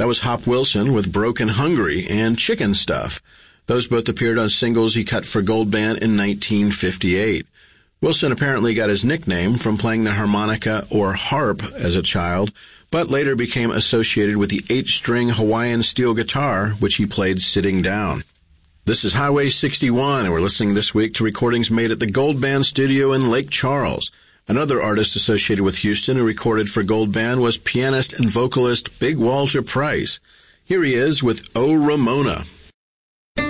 That was Hop Wilson with Broken Hungry and Chicken Stuff. Those both appeared on singles he cut for Gold Band in 1958. Wilson apparently got his nickname from playing the harmonica or harp as a child, but later became associated with the 8-string Hawaiian steel guitar, which he played sitting down. This is Highway 61, and we're listening this week to recordings made at the Gold Band studio in Lake Charles. Another artist associated with Houston who recorded for Gold Band was pianist and vocalist Big Walter Price. Here he is with Oh Ramona.